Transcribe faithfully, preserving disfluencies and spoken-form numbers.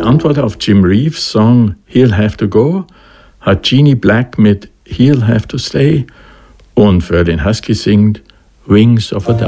Antwort auf Jim Reeves Song He'll Have to Go hat Jeannie Black mit He'll Have to Stay und für den Husky singt Wings of a Dove.